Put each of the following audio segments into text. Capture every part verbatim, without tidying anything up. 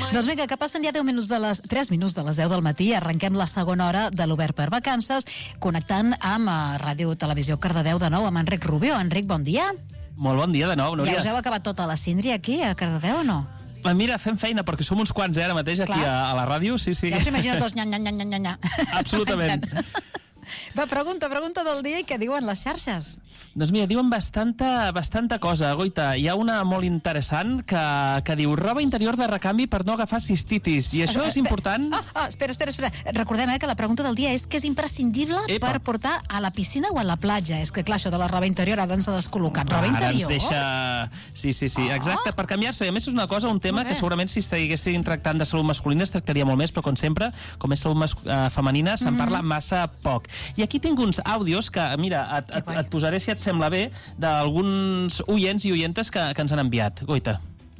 Doncs vinga, que passen ja deu minuts de les... tres minuts de les deu del matí. Arrenquem la segona hora de l'Obert per Vacances, connectant amb Ràdio Televisió Cardedeu de nou amb Enric Rubio. Enric, bon dia. Molt bon dia de nou, Núria. Ja us heu acabat tota la síndria aquí a Cardedeu o no? Mira, fem feina, perquè som uns quants eh, ara mateix aquí a, a la ràdio. Sí, sí. Ja us imagino tots nya, nya, nya, nya, nya, nya. Absolutament. Va, pregunta, pregunta del dia i què diuen les xarxes? Doncs mira, diuen bastanta, bastanta cosa. Goita, hi ha una molt interessant que, que diu roba interior de recanvi per no agafar cistitis. I això és important... Ah, ah, espera, espera, espera. Recordem eh, que la pregunta del dia és que és imprescindible Epa. per portar a la piscina o a la platja. És que clar, això de la roba interior ara ens ha descol·locat. Roba interior? Ara ens deixa... Sí, sí, sí, exacte, per canviar-se. I a més és una cosa, un tema que segurament si estiguessin tractant de salut masculina es tractaria molt més, però com sempre, com és salut mas... uh, femenina, se'n mm-hmm. parla massa poc. I aquí tinc uns àudios que, mira, et, et, et posaré, si et sembla bé, d'alguns oients i oientes que, que ens han enviat. Goita.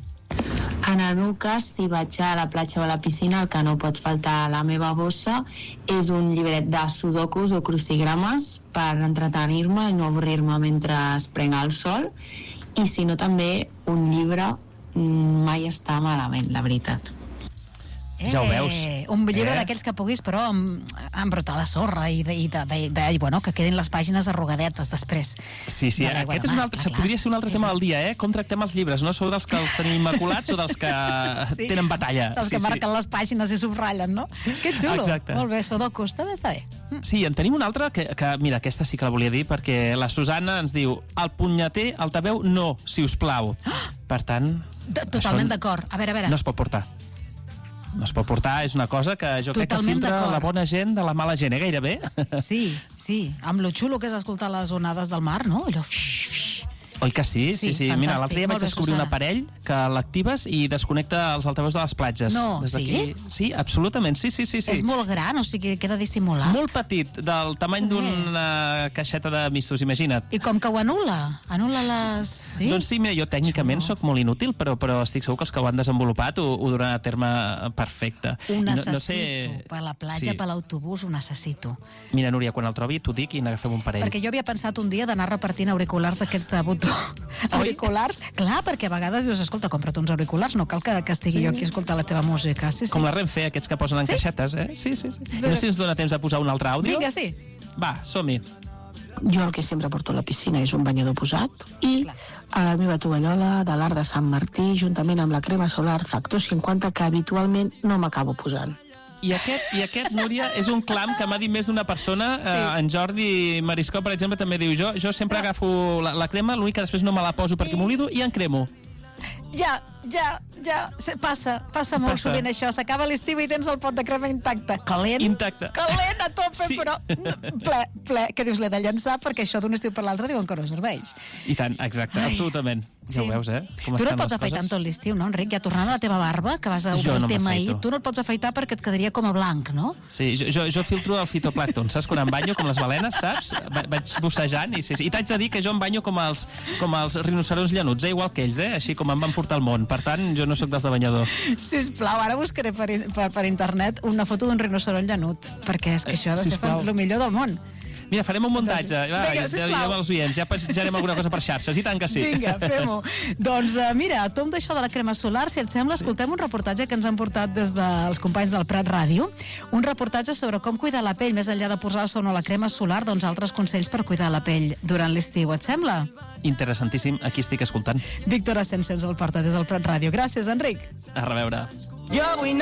En el meu cas, si vaig a la platja o a la piscina, el que no pot faltar a la meva bossa és un llibret de sudokus o crucigrames per entretenir-me i no avorrir-me mentre es prenga el sol, i si no també un llibre mai està malament, la veritat. Eh, ja ho veus. Un llibre eh? d'aquells que puguis, però amb, amb brotar de sorra i, de, i, de, de, de, i bueno, que quedin les pàgines arrugadetes després. Sí, sí, de aquest és un altre, ah, podria ser un altre sí, tema sí. del dia, eh? Com tractem els llibres, no? Sou dels que els tenim immaculats o dels que sí. tenen batalla? Dels sí, que marquen sí. les pàgines i subratllen, no? Que xulo. Exacte. Molt bé, sudokus, també està bé. Sí, en tenim una altra que, que, mira, aquesta sí que la volia dir, perquè la Susana ens diu el punyeter, el tabeu, no, si us plau. Per tant... De, totalment d'acord. A veure, a veure. No es pot portar. No es pot portar, és una cosa que jo Totalment crec que filtra la bona gent de la mala gent, eh, gairebé. Sí, sí, amb lo xulo que és escoltar les onades del mar, no? Allò... Oi que sí? Sí, sí. sí. Mira, l'altre dia vaig descobrir un aparell que l'actives i desconnecta els altaveus de les platges. No, Des sí? Sí, absolutament, sí, sí, sí, sí. És molt gran, o sigui, queda dissimulat. Molt petit, del tamany d'una caixeta de mistos, imagina't. I com que ho anul·la? Anul·la les... Sí? Doncs sí, mira, jo tècnicament sóc molt inútil, però, però estic segur que els que ho han desenvolupat ho, ho duran a terme perfecte. Ho necessito, no, no sé... per la platja, sí. per l'autobús, ho necessito. Mira, Núria, quan el trobi t'ho dic i n'agafem un parell. Perquè jo havia pensat un dia d'anar repartint auriculars d'aquests de botó. Auriculars, clar, perquè a vegades dius, escolta, compra't uns auriculars, no cal que, que estigui sí. jo aquí a escoltar la teva música. Sí, sí. Com la Renfe, aquests que posen en sí? caixetes, eh? Sí, sí, sí. No sé si ens dona temps de posar un altre àudio. Vinga, sí. Va, som-hi. Jo el que sempre porto a la piscina és un banyador posat i clar. a la meva tovallola de l'Arc de Sant Martí, juntament amb la crema solar Factor cinquanta, que habitualment no m'acabo posant. I aquest, I aquest, Núria, és un clam que m'ha dit més d'una persona. Sí. Eh, en Jordi Mariscó, per exemple, també diu jo, jo sempre agafo la, la crema, l'únic que després no me la poso perquè m'oblido i en cremo. Ja, ja, ja, passa, passa molt passa. sovint això, s'acaba l'estiu i tens el pot de crema intacte. Calent, intacte. calent a tope, sí. però ple, ple, que dius, l'he de llençar perquè això d'un estiu per l'altre diuen que no serveix. I tant, exacte, Ai. absolutament. Sí. Ja ho veus, eh? Com tu no et pots afaitar tot l'estiu, no, Enric? Ja tornant a la teva barba, que vas a obrir no el tema ahir, tu no et pots afaitar perquè et quedaria com a blanc, no? Sí, jo, jo, jo filtro el fitoplàncton, saps? Quan em banyo com les balenes, saps? Vaig bussejant i, sí, sí. I t'haig de dir que jo em banyo com els, com els rinoceronts llanuts, eh? Igual que ells, eh? Així com em van portar al món. Per tant, jo no sóc dels de banyador. Sisplau, ara buscaré per, per, per internet una foto d'un rinoceront llanut, perquè és que això ha de ser el millor del món. Mira, farem un muntatge. Va, Vinga, ja direm als oients, ja penjarem alguna cosa per xarxes, i tant que sí. Vinga, fem-ho. Doncs uh, mira, tom d'això de la crema solar, si et sembla, sí. escoltem un reportatge que ens han portat des dels companys del Prat Ràdio. Un reportatge sobre com cuidar la pell, més enllà de posar-se o no la crema solar, doncs altres consells per cuidar la pell durant l'estiu. Et sembla? Interessantíssim, aquí estic escoltant. Víctor Ascensions el porta des del Prat Ràdio. Gràcies, Enric. A reveure. Jo vull